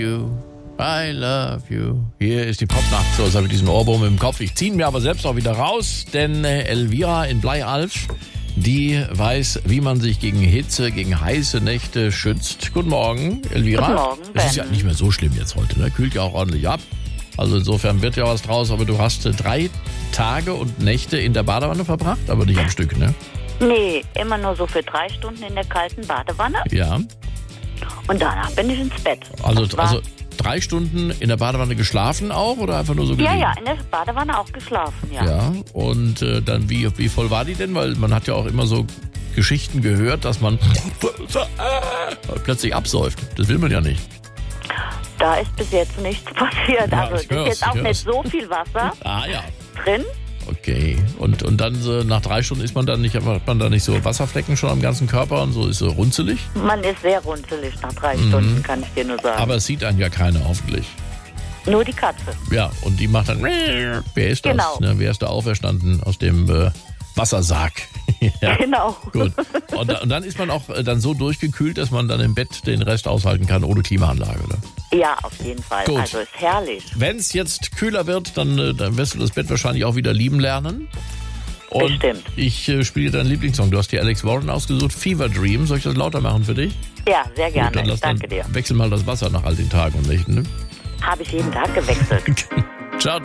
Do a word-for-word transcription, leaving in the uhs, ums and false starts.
You, I love you. Hier ist die Popnacht, so ist er mit diesem Ohrwurm im Kopf. Ich ziehe ihn mir aber selbst auch wieder raus, denn Elvira in Bleialf, die weiß, wie man sich gegen Hitze, gegen heiße Nächte schützt. Guten Morgen, Elvira. Guten Morgen, Ben. Es ist ja nicht mehr so schlimm jetzt heute, ne? Kühlt ja auch ordentlich ab. Also insofern wird ja was draus, aber du hast äh, drei Tage und Nächte in der Badewanne verbracht, aber nicht am Stück, ne? Nee, immer nur so für drei Stunden in der kalten Badewanne Ja. und danach bin ich ins Bett. Also, Das war- also drei Stunden in der Badewanne geschlafen auch oder einfach nur so Ja, gelegen? ja, in der Badewanne auch geschlafen, ja. Ja, und äh, dann wie, wie voll war die denn? Weil man hat ja auch immer so Geschichten gehört, dass man plötzlich absäuft. Das will man ja nicht. Da ist bis jetzt nichts passiert. Ja, also es ich ist hör's, jetzt auch ich nicht hör's. so viel Wasser Ah ja, drin. okay. Und, und dann so, nach drei Stunden ist man dann nicht, hat man da nicht so Wasserflecken schon am ganzen Körper und so ist so runzelig? Man ist sehr runzelig nach drei Mhm. Stunden, kann ich dir nur sagen. Aber es sieht einen ja keiner, hoffentlich. Nur die Katze. Ja, und die macht dann, wer ist das? Genau. Ne, wer ist da auferstanden aus dem äh, Wassersarg? Ja. Genau. Gut. Und, da, und dann ist man auch äh, dann so durchgekühlt, dass man dann im Bett den Rest aushalten kann ohne Klimaanlage, oder? Ja, auf jeden Fall. Gut. Also ist herrlich. Wenn es jetzt kühler wird, dann, äh, dann wirst du das Bett wahrscheinlich auch wieder lieben lernen. Und Bestimmt. ich äh, spiele deinen Lieblingssong. Du hast die Alex Warren ausgesucht, Fever Dream. Soll ich das lauter machen für dich? Ja, sehr Gut, gerne. dann lass Danke dann dir. wechsel mal das Wasser nach all den Tagen und Nächten. Ne? Habe ich jeden Tag gewechselt. Ciao.